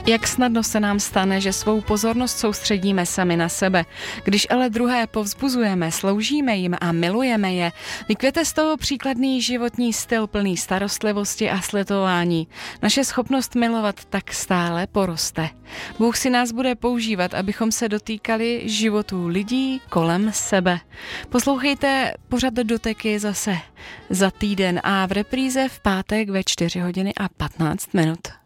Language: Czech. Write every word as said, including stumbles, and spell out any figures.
Jak snadno se nám stane, že svou pozornost soustředíme sami na sebe. Když ale druhé povzbuzujeme, sloužíme jim a milujeme je, vykvěte z toho příkladný životní styl plný starostlivosti a slitování. Naše schopnost milovat tak stále poroste. Bůh si nás bude používat, abychom se dotýkali životů lidí kolem sebe. Poslouchejte pořad Doteky zase za týden a v repríze v pátek ve čtyři hodiny a patnáct minut.